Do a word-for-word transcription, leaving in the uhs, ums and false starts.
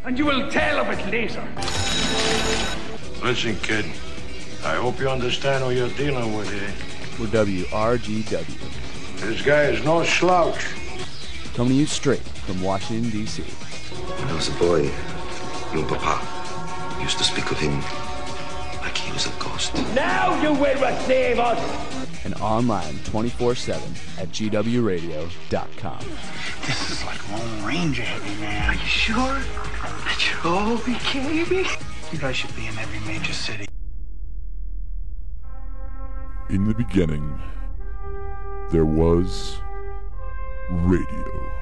And you will tell of it later. Listen, kid. I hope you understand who you're dealing with here. We're W R G W. This guy is no slouch. Coming to you straight from Washington, D C When I was a boy, your papa used to speak of him like he was a ghost. Now you will receive us! And online twenty-four seven at G W radio dot com. This is like Lone Ranger heavy, man. Are you sure? Oh, baby. You guys should be in every major city. In the beginning, there was radio.